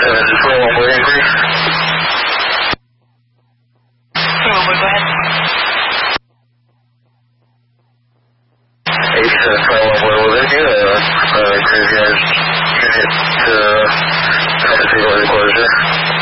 411 inquiry. Oh, go ahead. 87 was there a graveyard unit to compensate for the closure?